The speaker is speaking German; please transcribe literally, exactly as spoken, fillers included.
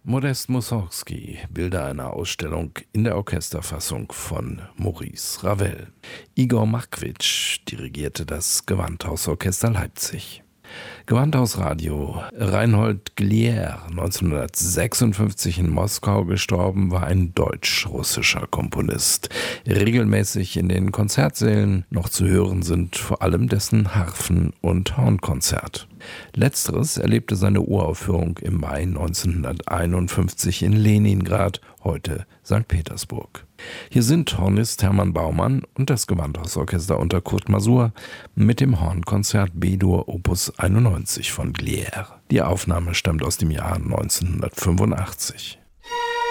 Modest Mussorgsky, Bilder einer Ausstellung in der Orchesterfassung von Maurice Ravel. Igor Markwitsch dirigierte das Gewandhausorchester Leipzig. Gewandhausradio. Reinhold Glier, neunzehnhundertsechsundfünfzig in Moskau gestorben, war ein deutsch-russischer Komponist. Regelmäßig in den Konzertsälen noch zu hören sind vor allem dessen Harfen- und Hornkonzert. Letzteres erlebte seine Uraufführung im Mai neunzehnhunderteinundfünfzig in Leningrad, heute Sankt Petersburg. Hier sind Hornist Hermann Baumann und das Gewandhausorchester unter Kurt Masur mit dem Hornkonzert B-Dur Opus einundneunzig von Glier. Die Aufnahme stammt aus dem Jahr neunzehnhundertfünfundachtzig.